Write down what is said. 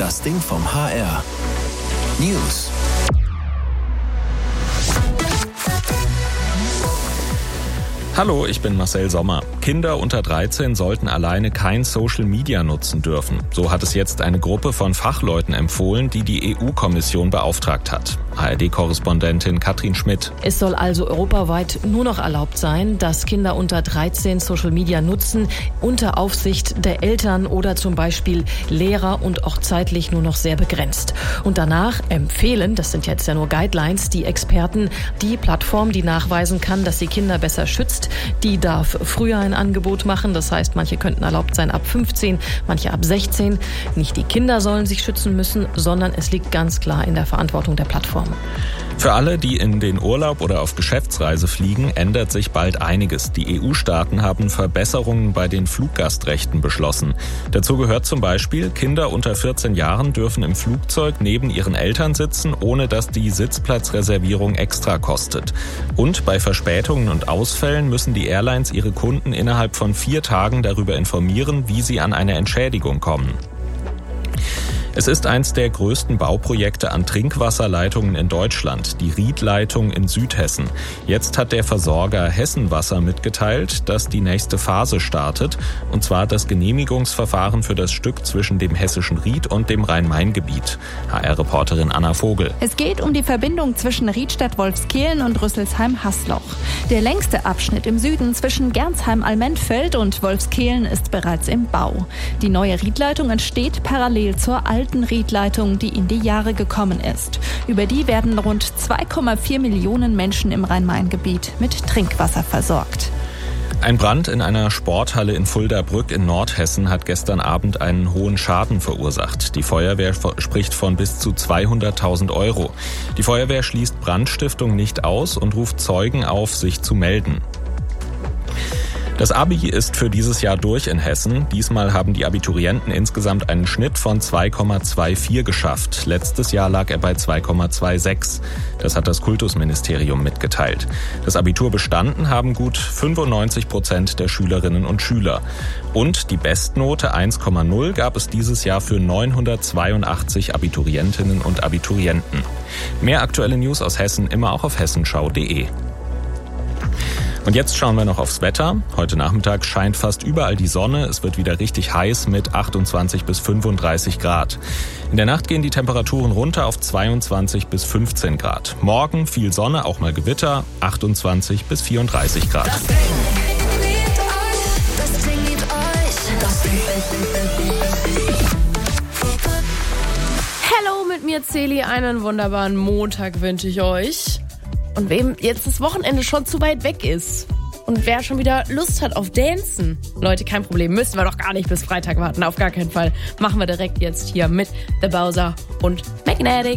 Das Ding vom HR. News. Hallo, ich bin Marcel Sommer. Kinder unter 13 sollten alleine kein Social Media nutzen dürfen. So hat es jetzt eine Gruppe von Fachleuten empfohlen, die die EU-Kommission beauftragt hat. ARD-Korrespondentin Katrin Schmidt. Es soll also europaweit nur noch erlaubt sein, dass Kinder unter 13 Social Media nutzen, unter Aufsicht der Eltern oder zum Beispiel Lehrer und auch zeitlich nur noch sehr begrenzt. Und danach empfehlen, das sind jetzt ja nur Guidelines, die Experten, die Plattform, die nachweisen kann, dass sie Kinder besser schützt, die darf früher ein Angebot machen. Das heißt, manche könnten erlaubt sein ab 15, manche ab 16. Nicht die Kinder sollen sich schützen müssen, sondern es liegt ganz klar in der Verantwortung der Plattform. Für alle, die in den Urlaub oder auf Geschäftsreise fliegen, ändert sich bald einiges. Die EU-Staaten haben Verbesserungen bei den Fluggastrechten beschlossen. Dazu gehört zum Beispiel, Kinder unter 14 Jahren dürfen im Flugzeug neben ihren Eltern sitzen, ohne dass die Sitzplatzreservierung extra kostet. Und bei Verspätungen und Ausfällen müssen die Airlines ihre Kunden innerhalb von 4 Tagen darüber informieren, wie sie an eine Entschädigung kommen. Es ist eins der größten Bauprojekte an Trinkwasserleitungen in Deutschland, die Riedleitung in Südhessen. Jetzt hat der Versorger Hessenwasser mitgeteilt, dass die nächste Phase startet, und zwar das Genehmigungsverfahren für das Stück zwischen dem hessischen Ried und dem Rhein-Main-Gebiet. HR-Reporterin Anna Vogel. Es geht um die Verbindung zwischen Riedstadt-Wolfskehlen und Rüsselsheim-Hasloch. Der längste Abschnitt im Süden zwischen Gernsheim-Almentfeld und Wolfskehlen ist bereits im Bau. Die neue Riedleitung entsteht parallel zur alten Riedleitung, die in die Jahre gekommen ist. Über die werden rund 2,4 Millionen Menschen im Rhein-Main-Gebiet mit Trinkwasser versorgt. Ein Brand in einer Sporthalle in Fuldabrück in Nordhessen hat gestern Abend einen hohen Schaden verursacht. Die Feuerwehr spricht von bis zu 200.000 €. Die Feuerwehr schließt Brandstiftung nicht aus und ruft Zeugen auf, sich zu melden. Das Abi ist für dieses Jahr durch in Hessen. Diesmal haben die Abiturienten insgesamt einen Schnitt von 2,24 geschafft. Letztes Jahr lag er bei 2,26. Das hat das Kultusministerium mitgeteilt. Das Abitur bestanden haben gut 95% der Schülerinnen und Schüler. Und die Bestnote 1,0 gab es dieses Jahr für 982 Abiturientinnen und Abiturienten. Mehr aktuelle News aus Hessen immer auch auf hessenschau.de. Und jetzt schauen wir noch aufs Wetter. Heute Nachmittag scheint fast überall die Sonne. Es wird wieder richtig heiß mit 28 bis 35 Grad. In der Nacht gehen die Temperaturen runter auf 22 bis 15 Grad. Morgen viel Sonne, auch mal Gewitter, 28 bis 34 Grad. Das Ding liebt euch. Das Ding liebt euch. Das Ding. Hallo, mit mir Celi, einen wunderbaren Montag wünsche ich euch. Und wem jetzt das Wochenende schon zu weit weg ist und wer schon wieder Lust hat auf Dancen, Leute, kein Problem, müssen wir doch gar nicht bis Freitag warten, auf gar keinen Fall. Machen wir direkt jetzt hier mit The Bowser und Magnetic.